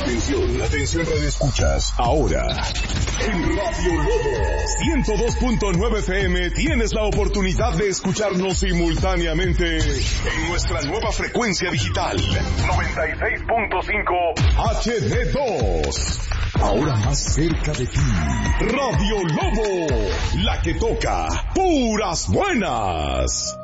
Atención Radio Escuchas. Ahora, en Radio Lobo 102.9 FM tienes la oportunidad de escucharnos simultáneamente en nuestra nueva frecuencia digital 96.5 HD2. Ahora más cerca de ti, Radio Lobo, la que toca puras buenas.